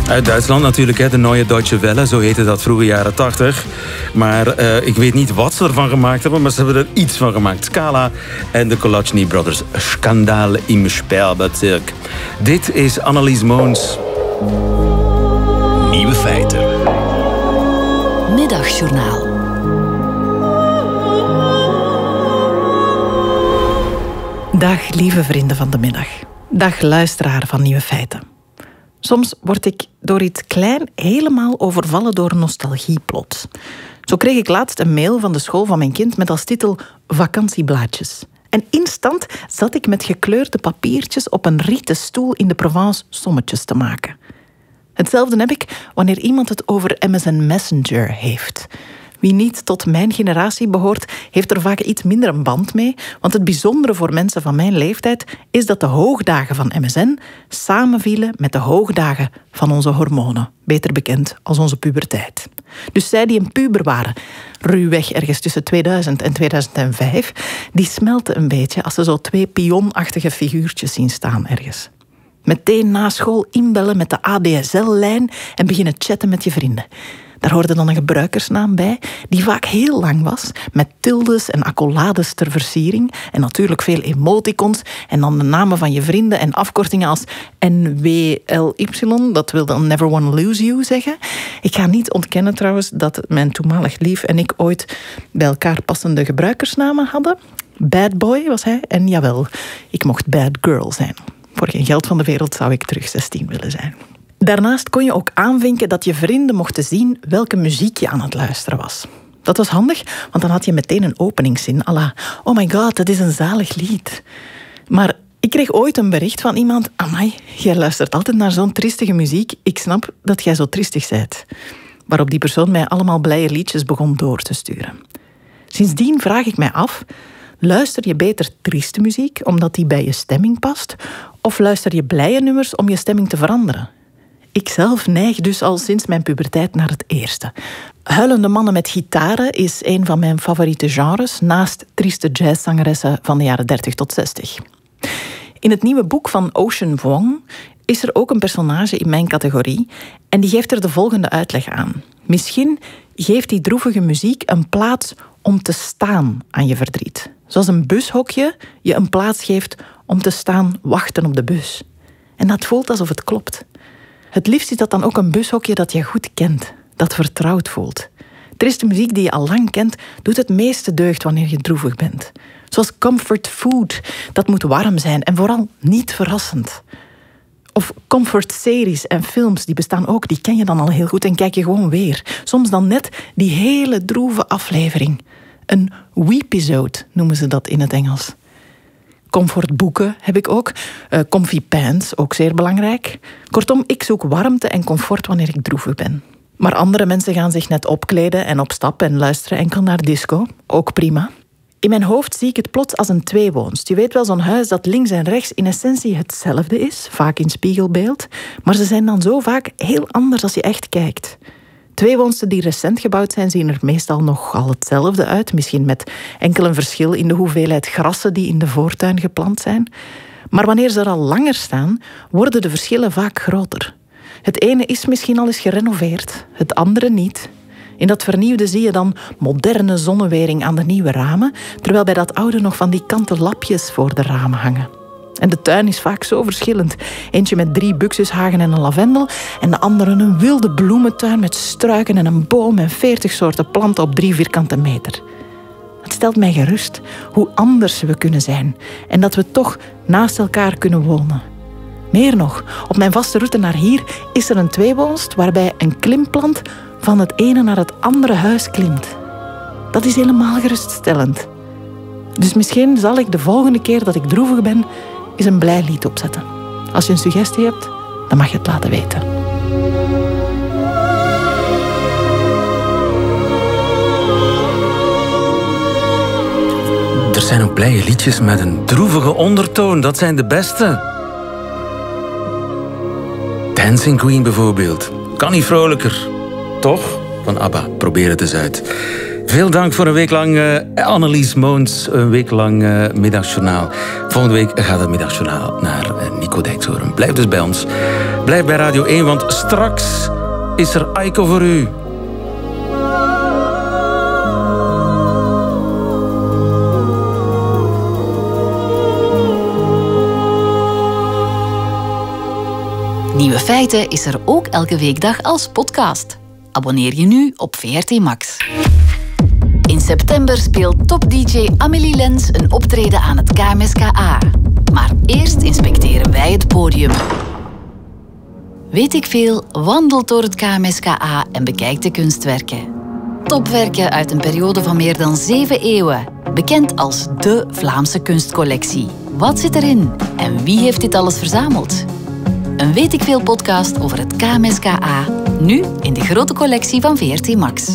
Uit Duitsland natuurlijk, hè, de Neue Deutsche Welle, zo heette dat vroege jaren 80. Maar ik weet niet wat ze ervan gemaakt hebben, maar ze hebben er iets van gemaakt. Scala en de Kolachny Brothers. Schandaal im Sperrbezirk. Dit is Annelies Moons. Nieuwe feiten. Middagjournaal. Dag lieve vrienden van de middag. Dag luisteraar van Nieuwe Feiten. Soms word ik door iets klein helemaal overvallen door nostalgie plots. Zo kreeg ik laatst een mail van de school van mijn kind met als titel vakantieblaadjes. En instant zat ik met gekleurde papiertjes op een rieten stoel in de Provence sommetjes te maken. Hetzelfde heb ik wanneer iemand het over MSN Messenger heeft. Wie niet tot mijn generatie behoort, heeft er vaak iets minder een band mee. Want het bijzondere voor mensen van mijn leeftijd is dat de hoogdagen van MSN samenvielen met de hoogdagen van onze hormonen. Beter bekend als onze puberteit. Dus zij die een puber waren, ruwweg ergens tussen 2000 en 2005, die smelten een beetje als ze zo twee pionachtige figuurtjes zien staan ergens. Meteen na school inbellen met de ADSL-lijn en beginnen chatten met je vrienden. Daar hoorde dan een gebruikersnaam bij, die vaak heel lang was, met tildes en accolades ter versiering en natuurlijk veel emoticons en dan de namen van je vrienden en afkortingen als NWLY, dat wil dan Never Wanna Lose You zeggen. Ik ga niet ontkennen trouwens dat mijn toenmalig lief en ik ooit bij elkaar passende gebruikersnamen hadden. Bad Boy was hij en jawel, ik mocht Bad Girl zijn. Voor geen geld van de wereld zou ik terug 16 willen zijn. Daarnaast kon je ook aanvinken dat je vrienden mochten zien welke muziek je aan het luisteren was. Dat was handig, want dan had je meteen een openingszin à la oh my god, dat is een zalig lied. Maar ik kreeg ooit een bericht van iemand, amai, jij luistert altijd naar zo'n triestige muziek, ik snap dat jij zo triestig bent. Waarop die persoon mij allemaal blije liedjes begon door te sturen. Sindsdien vraag ik mij af, luister je beter trieste muziek omdat die bij je stemming past? Of luister je blije nummers om je stemming te veranderen? Ikzelf neig dus al sinds mijn puberteit naar het eerste. Huilende mannen met gitaren is een van mijn favoriete genres, naast trieste jazzzangeressen van de jaren 30 tot 60. In het nieuwe boek van Ocean Vuong is er ook een personage in mijn categorie en die geeft er de volgende uitleg aan. Misschien geeft die droevige muziek een plaats om te staan aan je verdriet. Zoals een bushokje je een plaats geeft om te staan wachten op de bus. En dat voelt alsof het klopt. Het liefst is dat dan ook een bushokje dat je goed kent, dat vertrouwd voelt. Trieste muziek die je al lang kent, doet het meeste deugd wanneer je droevig bent. Zoals comfort food, dat moet warm zijn en vooral niet verrassend. Of comfort series en films, die bestaan ook, die ken je dan al heel goed en kijk je gewoon weer. Soms dan net die hele droeve aflevering. Een weepisode noemen ze dat in het Engels. Comfortboeken heb ik ook. Comfy pants, ook zeer belangrijk. Kortom, ik zoek warmte en comfort wanneer ik droevig ben. Maar andere mensen gaan zich net opkleden en op stap en luisteren enkel naar disco. Ook prima. In mijn hoofd zie ik het plots als een tweewoonst. Je weet wel, zo'n huis dat links en rechts in essentie hetzelfde is, vaak in spiegelbeeld. Maar ze zijn dan zo vaak heel anders als je echt kijkt. Tweewoonsten die recent gebouwd zijn, zien er meestal nogal hetzelfde uit. Misschien met enkel een verschil in de hoeveelheid grassen die in de voortuin geplant zijn. Maar wanneer ze er al langer staan, worden de verschillen vaak groter. Het ene is misschien al eens gerenoveerd, het andere niet. In dat vernieuwde zie je dan moderne zonnewering aan de nieuwe ramen, terwijl bij dat oude nog van die kanten lapjes voor de ramen hangen. En de tuin is vaak zo verschillend. Eentje met 3 buxushagen en een lavendel en de andere een wilde bloementuin met struiken en een boom en 40 soorten planten op 3 vierkante meter. Het stelt mij gerust hoe anders we kunnen zijn en dat we toch naast elkaar kunnen wonen. Meer nog, op mijn vaste route naar hier is er een tweewoonst waarbij een klimplant van het ene naar het andere huis klimt. Dat is helemaal geruststellend. Dus misschien zal ik de volgende keer dat ik droevig ben eens een blij lied opzetten. Als je een suggestie hebt, dan mag je het laten weten. Er zijn ook blije liedjes met een droevige ondertoon. Dat zijn de beste. Dancing Queen bijvoorbeeld. Kan niet vrolijker. Toch? Van ABBA. Probeer het eens uit. Veel dank voor een week lang Annelies Moons. Een week lang Middagjournaal. Volgende week gaat het Middagjournaal naar Nico. Nico Dijkshoorn. Blijf dus bij ons. Blijf bij Radio 1, want straks is er Aiko voor u. Nieuwe Feiten is er ook elke weekdag als podcast. Abonneer je nu op VRT Max. In september speelt top-dj Amélie Lens een optreden aan het KMSKA. Maar eerst inspecteren wij het podium. Weet ik veel, wandelt door het KMSKA en bekijkt de kunstwerken. Topwerken uit een periode van meer dan 7 eeuwen. Bekend als de Vlaamse kunstcollectie. Wat zit erin? En wie heeft dit alles verzameld? Een Weet ik veel podcast over het KMSKA. Nu in de grote collectie van VRT Max.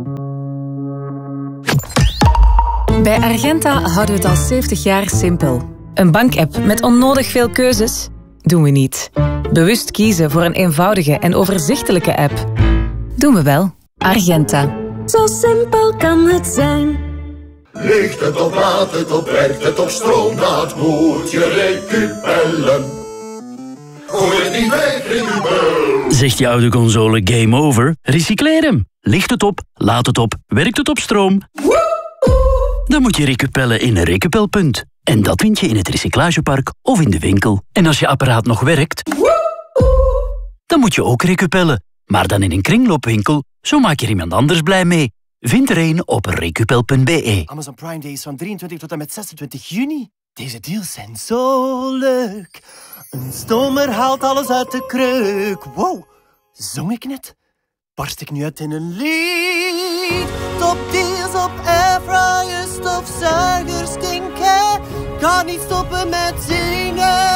Bij Argenta houden we het al 70 jaar simpel. Een bankapp met onnodig veel keuzes? Doen we niet. Bewust kiezen voor een eenvoudige en overzichtelijke app? Doen we wel. Argenta. Zo simpel kan het zijn. Ligt het op, laat het op, werkt het op stroom, dat moet je recupellen. Gooi het niet weg, recupel. Zegt je oude console game over? Recycleer hem. Ligt het op, laat het op, werkt het op stroom? Dan moet je recupellen in een recupelpunt. En dat vind je in het recyclagepark of in de winkel. En als je apparaat nog werkt, dan moet je ook recupellen. Maar dan in een kringloopwinkel, zo maak je er iemand anders blij mee. Vind er een op recupel.be. Amazon Prime Days van 23 tot en met 26 juni. Deze deals zijn zo leuk. Een stomer haalt alles uit de kreuk. Wow, zong ik net? Barst ik nu uit in een lied? Top deals op airfryers, stofzuigers, skincare. Ga niet stoppen met zingen.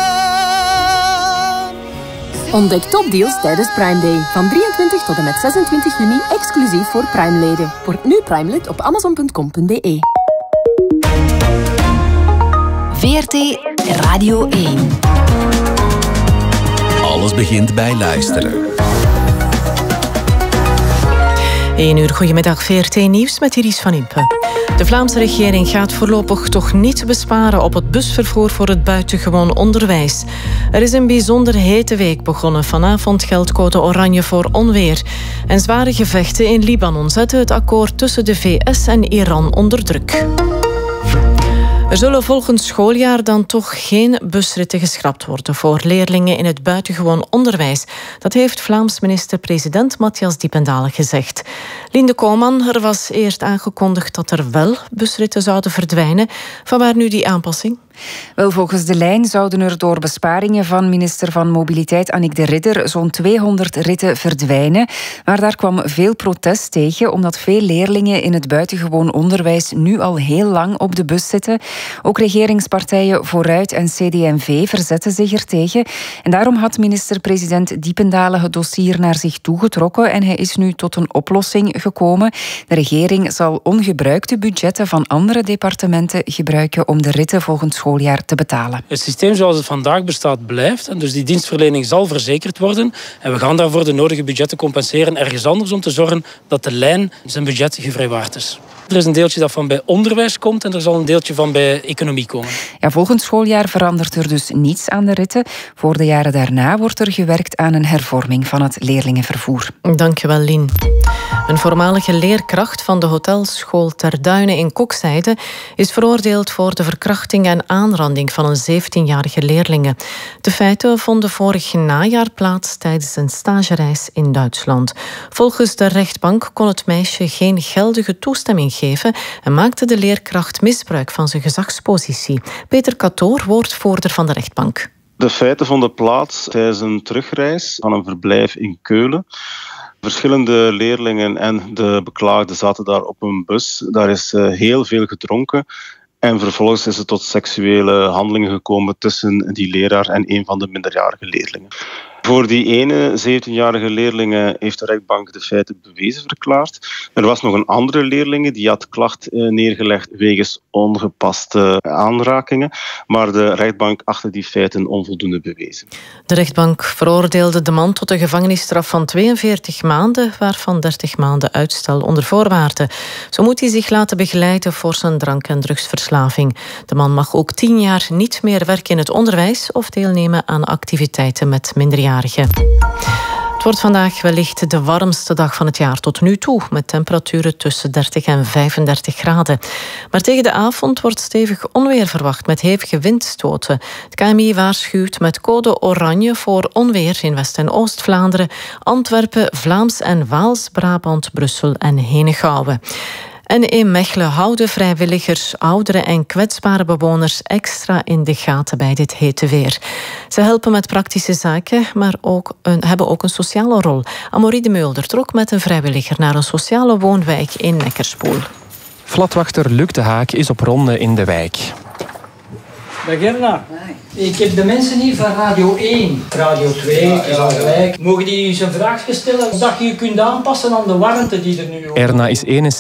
Ontdek topdeals tijdens Prime Day. Van 23 tot en met 26 juni exclusief voor Prime-leden. Word nu Prime-lid op amazon.com.be. VRT Radio 1. Alles begint bij luisteren. 1 uur, goedemiddag, VRT Nieuws met Iris van Impe. De Vlaamse regering gaat voorlopig toch niet besparen op het busvervoer voor het buitengewoon onderwijs. Er is een bijzonder hete week begonnen. Vanavond geldt code oranje voor onweer. En zware gevechten in Libanon zetten het akkoord tussen de VS en Iran onder druk. Er zullen volgend schooljaar dan toch geen busritten geschrapt worden voor leerlingen in het buitengewoon onderwijs. Dat heeft Vlaams minister-president Matthias Diependale gezegd. Linde Koolman, er was eerst aangekondigd dat er wel busritten zouden verdwijnen. Vanwaar nu die aanpassing? Wel, volgens De Lijn zouden er door besparingen van minister van Mobiliteit Annick de Ridder zo'n 200 ritten verdwijnen. Maar daar kwam veel protest tegen, omdat veel leerlingen in het buitengewoon onderwijs nu al heel lang op de bus zitten. Ook regeringspartijen Vooruit en CD&V verzetten zich ertegen. En daarom had minister-president Diependale het dossier naar zich toegetrokken en hij is nu tot een oplossing gekomen. De regering zal ongebruikte budgetten van andere departementen gebruiken om de ritten volgend schooljaar te betalen. Het systeem zoals het vandaag bestaat blijft. En dus die dienstverlening zal verzekerd worden. En we gaan daarvoor de nodige budgetten compenseren ergens anders om te zorgen dat de lijn zijn budget gevrijwaard is. Er is een deeltje dat van bij onderwijs komt en er zal een deeltje van bij economie komen. Ja, volgend schooljaar verandert er dus niets aan de ritten. Voor de jaren daarna wordt er gewerkt aan een hervorming van het leerlingenvervoer. Dankjewel, Lien. Een voormalige leerkracht van de hotelschool Ter Duinen in Kokzijde is veroordeeld voor de verkrachting en aanranding van een 17-jarige leerlinge. De feiten vonden vorig najaar plaats tijdens een stagereis in Duitsland. Volgens de rechtbank kon het meisje geen geldige toestemming geven en maakte de leerkracht misbruik van zijn gezagspositie. Peter Katoor, woordvoerder van de rechtbank. De feiten vonden plaats tijdens een terugreis van een verblijf in Keulen. Verschillende leerlingen en de beklaagde zaten daar op een bus. Daar is heel veel gedronken. En vervolgens is het tot seksuele handelingen gekomen tussen die leraar en een van de minderjarige leerlingen. Voor die ene 17-jarige leerling heeft de rechtbank de feiten bewezen verklaard. Er was nog een andere leerling die had klacht neergelegd wegens ongepaste aanrakingen, maar de rechtbank achtte die feiten onvoldoende bewezen. De rechtbank veroordeelde de man tot een gevangenisstraf van 42 maanden, waarvan 30 maanden uitstel onder voorwaarden. Zo moet hij zich laten begeleiden voor zijn drank- en drugsverslaving. De man mag ook 10 jaar niet meer werken in het onderwijs of deelnemen aan activiteiten met minderjarigen. Het wordt vandaag wellicht de warmste dag van het jaar tot nu toe, met temperaturen tussen 30 en 35 graden. Maar tegen de avond wordt stevig onweer verwacht met hevige windstoten. Het KMI waarschuwt met code oranje voor onweer in West- en Oost-Vlaanderen, Antwerpen, Vlaams en Waals, Brabant, Brussel en Henegouwen. En in Mechelen houden vrijwilligers oudere en kwetsbare bewoners extra in de gaten bij dit hete weer. Ze helpen met praktische zaken, maar hebben ook een sociale rol. Amorie de Mulder trok met een vrijwilliger naar een sociale woonwijk in Neckerspoel. Flatwachter Luc de Haak is op ronde in de wijk. Dag Erna. Ik heb de mensen hier van Radio 1. Radio 2 is al gelijk. Mogen die eens een vraagje stellen? Dat je je kunt aanpassen aan de warmte die er nu is. Erna is